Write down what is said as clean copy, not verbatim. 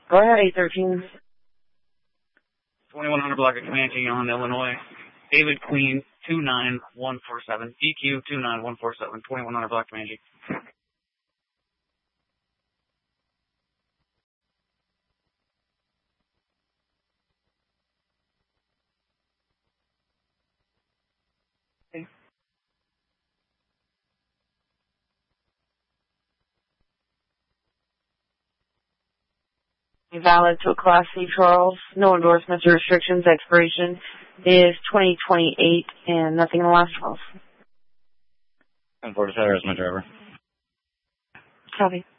Go ahead, 813. 2100 block of Comanche on Illinois. David Queen, 29147. DQ 29147, 2100 block Comanche. Valid to a Class C, Charles. No endorsements or restrictions. Expiration is 2028 and nothing in the last 12. 1047 is my driver. Copy.